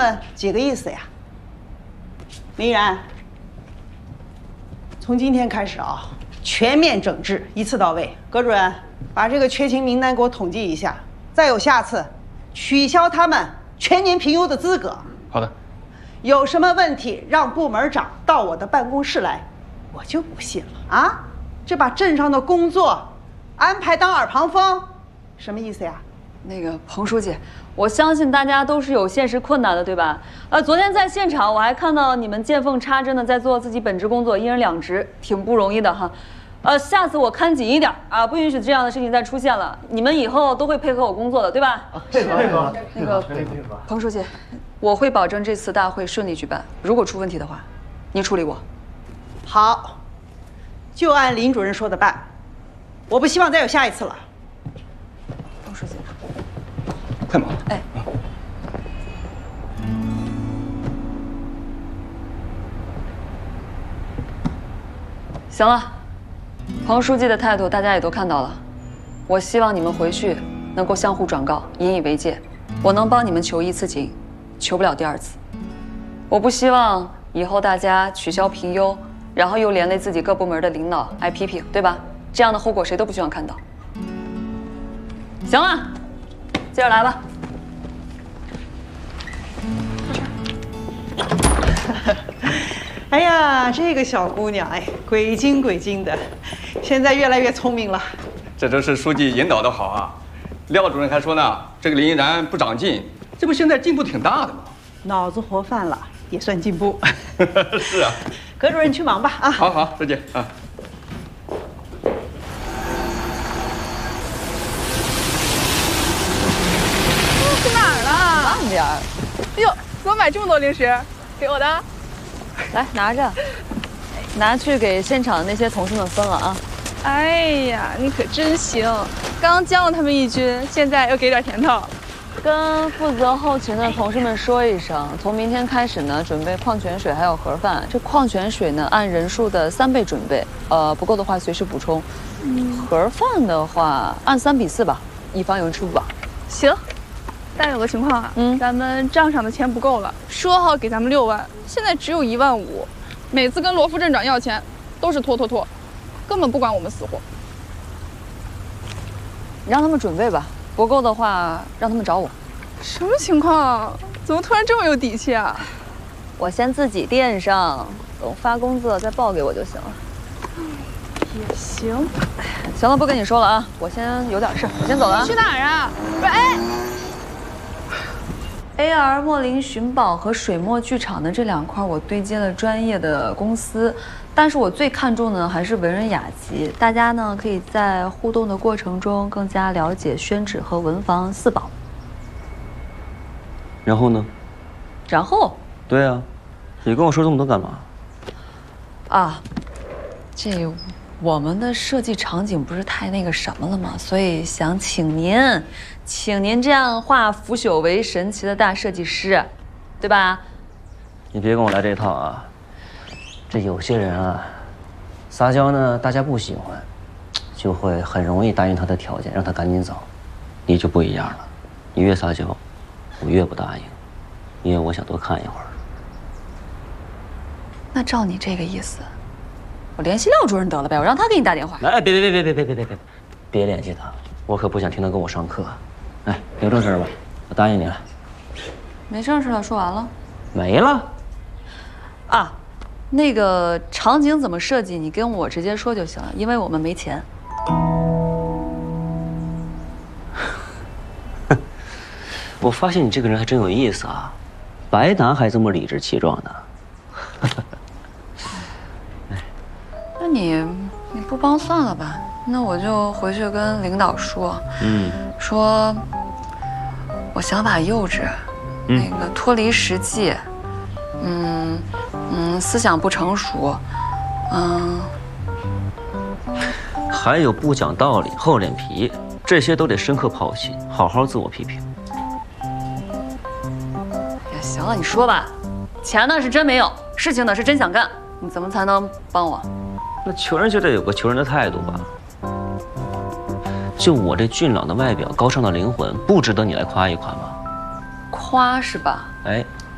们几个意思呀？林然，从今天开始啊，全面整治，一次到位。葛主任，把这个缺勤名单给我统计一下，再有下次，取消他们全年评优的资格。 好的。 有什么问题，让部门长到我的办公室来，我就不信了啊！这把镇上的工作安排当耳旁风，什么意思呀？ 那个彭书记，我相信大家都是有现实困难的，对吧？昨天在现场我还看到你们见缝插针的在做自己本职工作，一人两职，挺不容易的哈。下次我看紧一点啊，不允许这样的事情再出现了。你们以后都会配合我工作的，对吧？ 配合。 那个彭书记，我会保证这次大会顺利举办。如果出问题的话，您处理我。 好，就按林主任说的办。我不希望再有下一次了。 彭书记， 快忙。 哎。行了，彭书记的态度大家也都看到了。我希望你们回去能够相互转告，引以为戒。我能帮你们求一次情，求不了第二次。我不希望以后大家取消评优，然后又连累自己各部门的领导挨批评，对吧？这样的后果谁都不希望看到。行了，接着来吧。 哎呀，这个小姑娘，哎，鬼精鬼精的，现在越来越聪明了。 这都是书记引导的好啊。廖主任还说呢，这个林依然不长进，这不现在进步挺大的吗？ 脑子活泛了，也算进步。 是啊。 葛主任去忙吧啊。 好好，书记啊。 去哪儿了？ 慢点儿。 哎呦，怎么买这么多零食？给我的。 来拿着，拿去给现场的那些同事们分了啊。 哎呀，你可真行，刚将了他们一军，现在又给点甜头。 跟负责后勤的同事们说一声，从明天开始呢，准备矿泉水还有盒饭。这矿泉水呢，按人数的3倍准备，不够的话随时补充。盒饭的话，按3比4吧，以防有人吃不饱。 行，但有个情况啊，咱们账上的钱不够了，说好给咱们6万，现在只有1万5，每次跟罗副镇长要钱都是拖，根本不管我们死活。 你让他们准备吧，不够的话让他们找我。 什么情况？怎么突然这么有底气啊？ 我先自己垫上，等发工资了再报给我就行了。 也行。 行了，不跟你说了啊，我先有点事，我先走了啊。 去哪儿啊？不是，哎。 AR 墨林寻宝和水墨剧场的这2块，我对接了专业的公司，但是我最看重的还是文人雅集。大家呢可以在互动的过程中更加了解宣纸和文房4宝。 然后呢？ 然后？对啊，你跟我说这么多干嘛？ 啊，这我们的设计场景不是太那个什么了吗？所以想请您这样化腐朽为神奇的大设计师，对吧？ 你别跟我来这套啊！这有些人啊，撒娇呢，大家不喜欢，就会很容易答应他的条件，让他赶紧走。你就不一样了，你越撒娇，我越不答应，因为我想多看一会儿。 那照你这个意思，我联系廖主任得了呗，我让他给你打电话。 哎，别联系他，我可不想听他跟我上课。哎，有正事吧？我答应你了。 没正事了，说完了。 没了。 啊，那个场景怎么设计，你跟我直接说就行了，因为我们没钱。 我发现你这个人还真有意思啊，白拿还这么理直气壮的。 那你不帮算了吧？那我就回去跟领导说，说我想法幼稚，那个脱离实际，思想不成熟， 还有不讲道理、厚脸皮，这些都得深刻剖析，好好自我批评。 也行了，你说吧，钱呢是真没有，事情呢是真想干，你怎么才能帮我？ 那求人就得有个求人的态度吧。就我这俊朗的外表、高尚的灵魂，不值得你来夸一夸吗？ 夸是吧？ 哎，